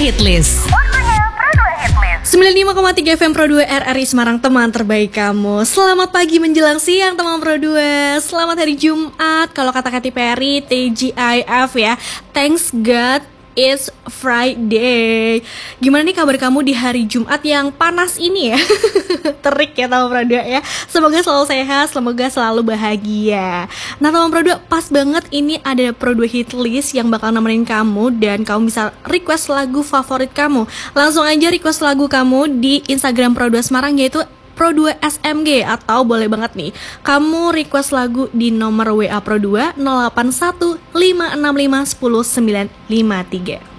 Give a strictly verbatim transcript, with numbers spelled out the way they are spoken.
Hitlist. sembilan puluh lima koma tiga F M Pro dua R R I Semarang, teman terbaik kamu. Selamat pagi menjelang siang teman Pro dua. Selamat hari Jumat. Kalau kata Katy Perry, T G I F ya. Thanks God it's Friday. Gimana nih kabar kamu di hari Jumat yang panas ini ya? Terik ya teman Pro dua ya. Semoga selalu sehat, semoga selalu bahagia. Nah teman Pro dua, pas banget ini ada Pro dua Hit List yang bakal nemenin kamu. Dan kamu bisa request lagu favorit kamu. Langsung aja request lagu kamu di Instagram Pro dua Semarang, yaitu Pro dua S M G. Atau boleh banget nih, kamu request lagu di nomor W A Pro dua nol delapan satu lima enam lima satu nol sembilan lima tiga.